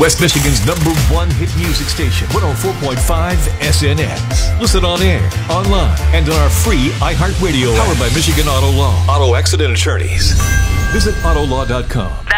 West Michigan's #1 hit music station, 104.5 SNX. Listen on air, online, and on our free iHeartRadio app. Powered by Michigan Auto Law. Auto accident attorneys. Visit autolaw.com.